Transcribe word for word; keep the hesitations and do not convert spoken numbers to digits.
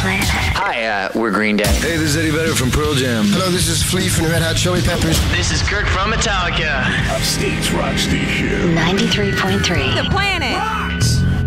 Planet. Hi, uh, we're Green Day. Hey, this is Eddie Vedder from Pearl Jam. Hello, this is Flea from the Red Hot Chili Peppers. This is Kirk from Metallica. States Rock Station. ninety-three point three. The Planet. Rock.